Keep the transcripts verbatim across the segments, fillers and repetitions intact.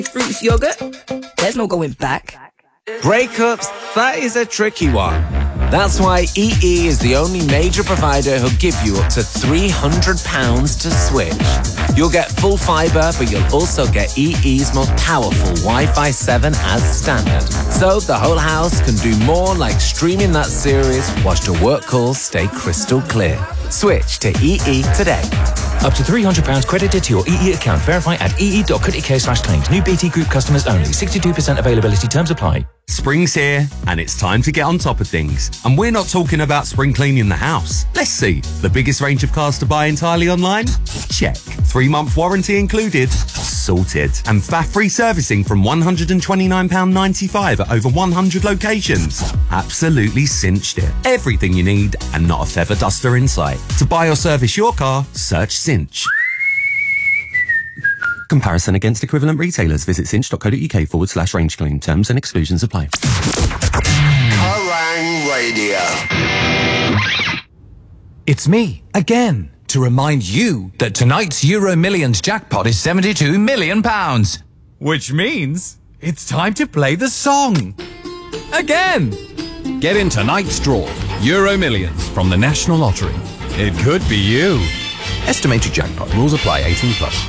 Fruits yogurt, there's no going back. Breakups, that is a tricky one. That's why E E is the only major provider who'll give you up to three hundred pounds to switch. You'll get full fibre, but you'll also get E E's most powerful Wi-Fi seven as standard. So the whole house can do more, like streaming that series whilst your work calls stay crystal clear. Switch to E E today. Up to three hundred pounds credited to your E E account. Verify at ee.co.uk slash claims. New B T Group customers only. sixty-two percent availability. Terms apply. Spring's here, and it's time to get on top of things. And we're not talking about spring cleaning the house. Let's see. The biggest range of cars to buy entirely online? Check. Three-month warranty included? Sorted. And F A F-free servicing from one hundred twenty-nine pounds ninety-five at over one hundred locations? Absolutely cinched it. Everything you need and not a feather duster in sight. To buy or service your car, search Cinch. Comparison against equivalent retailers. Visit cinch.co.uk forward slash range claim. Terms and exclusions apply. Kerrang Radio. It's me, again, to remind you that tonight's Euro Millions jackpot is seventy-two million pounds. Which means it's time to play the song. Again. Get in tonight's draw. Euro Millions from the National Lottery. It could be you. Estimated jackpot. Rules apply. eighteen plus.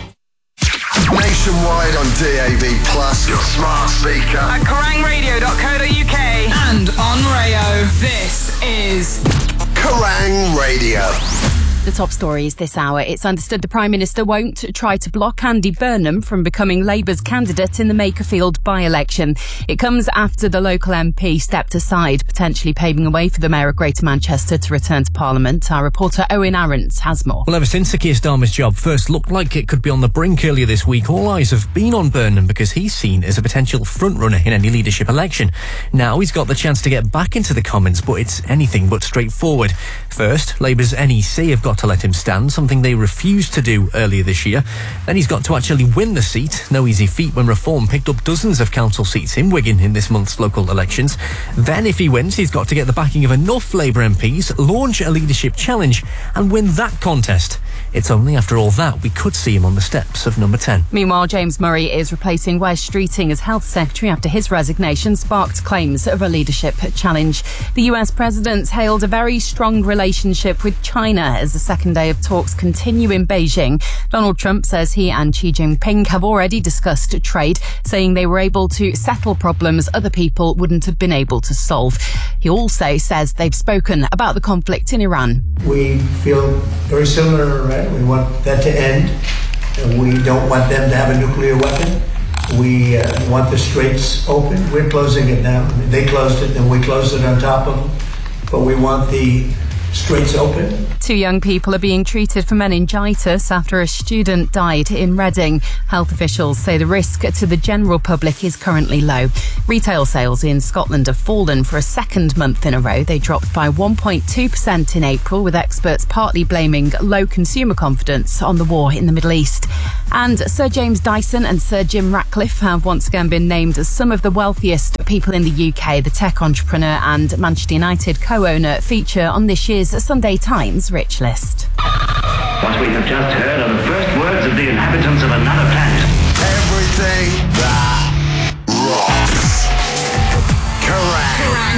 Nationwide on D A B Plus, your smart speaker. At kerrang radio dot co dot uk and on Rayo. This is Kerrang Radio. The top stories this hour. It's understood the Prime Minister won't try to block Andy Burnham from becoming Labour's candidate in the Makerfield by-election. It comes after the local M P stepped aside, potentially paving the way for the Mayor of Greater Manchester to return to Parliament. Our reporter Owen Arendts has more. Well, ever since Sir Keir Starmer's job first looked like it could be on the brink earlier this week, all eyes have been on Burnham because he's seen as a potential frontrunner in any leadership election. Now he's got the chance to get back into the Commons, but it's anything but straightforward. First, Labour's N E C have got to let him stand, something they refused to do earlier this year. Then he's got to actually win the seat. No easy feat when Reform picked up dozens of council seats in Wigan in this month's local elections. Then, if he wins, he's got to get the backing of enough Labour M Ps, launch a leadership challenge and win that contest. It's only after all that we could see him on the steps of number ten. Meanwhile, James Murray is replacing Wes Streeting as Health Secretary after his resignation sparked claims of a leadership challenge. The U S President's hailed a very strong relationship with China as the second day of talks continue in Beijing. Donald Trump says he and Xi Jinping have already discussed trade, saying they were able to settle problems other people wouldn't have been able to solve. He also says they've spoken about the conflict in Iran. We feel very similar in Iran. We want that to end. We don't want them to have a nuclear weapon. We uh, want the straits open. We're closing it now. They closed it, and we closed it on top of them. But we want the straits open. Two young people are being treated for meningitis after a student died in Reading. Health officials say the risk to the general public is currently low. Retail sales in Scotland have fallen for a second month in a row. They dropped by one point two percent in April, with experts partly blaming low consumer confidence on the war in the Middle East. And Sir James Dyson and Sir Jim Ratcliffe have once again been named as some of the wealthiest people in the U K. The tech entrepreneur and Manchester United co-owner feature on this year's Sunday Times Rich List. What we have just heard are the first words of the inhabitants of another planet. Everything that rocks. Kerrang! Kerrang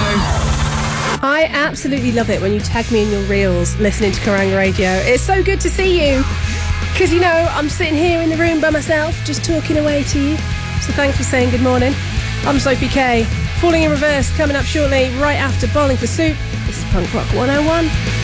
Radio. I absolutely love it when you tag me in your reels listening to Kerrang Radio. It's so good to see you. Because, you know, I'm sitting here in the room by myself, just talking away to you. So thanks for saying good morning. I'm Sophie Kay. Falling in Reverse coming up shortly, right after Bowling for Soup. This is Punk Rock one oh one.